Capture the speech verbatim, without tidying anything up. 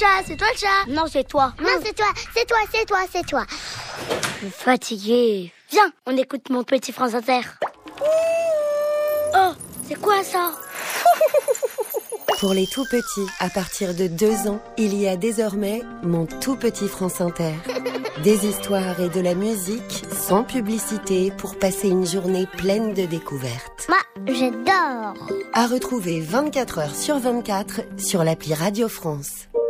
chat, c'est toi le chat. Non, c'est toi. Non, c'est toi, c'est toi, c'est toi, c'est toi. Je suis fatiguée. Viens, on écoute Mon Petit France Inter. Oh, c'est quoi ça? Pour les tout petits, à partir de deux ans, il y a désormais Mon Tout Petit France Inter. Des histoires et de la musique sans publicité pour passer une journée pleine de découvertes. Moi, j'adore. À retrouver vingt-quatre heures sur vingt-quatre sur l'appli Radio France.